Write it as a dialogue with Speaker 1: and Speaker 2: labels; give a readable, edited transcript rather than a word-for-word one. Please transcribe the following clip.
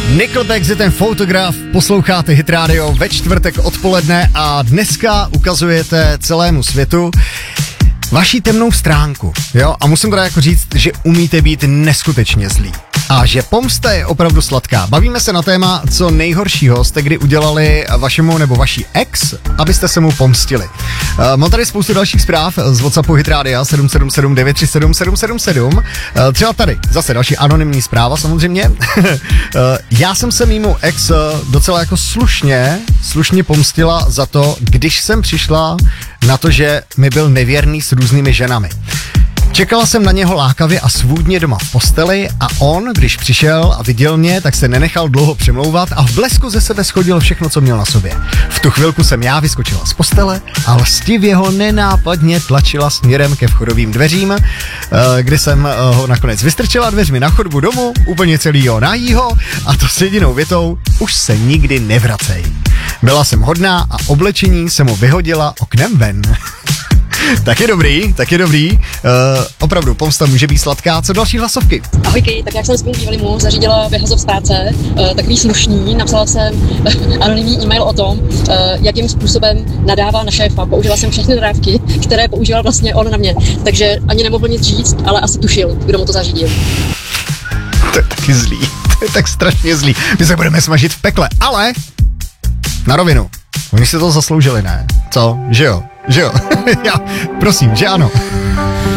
Speaker 1: Nickelback je ten fotograf, posloucháte Hit Radio ve čtvrtek odpoledne a dneska ukazujete celému světu vaši temnou stránku, jo? A musím teda jako říct, že umíte být neskutečně zlí. A že pomsta je opravdu sladká. Bavíme se na téma, co nejhoršího jste kdy udělali vašemu nebo vaší ex, abyste se mu pomstili. Mám tady spoustu dalších zpráv z WhatsAppu Hit Radio 777 937 777. Třeba tady zase další anonymní zpráva samozřejmě. Já jsem se mýmu ex docela jako slušně pomstila za to, když jsem přišla na to, že mi byl nevěrný s různými ženami. Čekala jsem na něho lákavě a svůdně doma v posteli a on, když přišel a viděl mě, tak se nenechal dlouho přemlouvat a v blesku ze sebe shodil všechno, co měl na sobě. V tu chvilku jsem já vyskočila z postele a lstivě ho nenápadně tlačila směrem ke vchodovým dveřím, kde jsem ho nakonec vystrčila dveřmi na chodbu domu, úplně celýho najího a to s jedinou větou: už se nikdy nevracej. Byla jsem hodná a oblečení jsem mu vyhodila oknem ven. Tak je dobrý. Opravdu, pomsta může být sladká. Co další hlasovky?
Speaker 2: Ahojky, tak jak jsem s mým bývalým zařídila vyhazov z práce, takový slušný, napsala jsem anonymní e-mail o tom, jakým způsobem nadává na šéfa. Použila jsem všechny nadávky, které používal vlastně on na mě, takže ani nemohl nic říct, ale asi tušil, kdo mu to zařídil.
Speaker 1: To je taky zlý, to je tak strašně zlý. My se budeme smažit v pekle, ale na rovinu. Oni si to zasloužili, ne? Co? Že jo? Já prosím, že ano.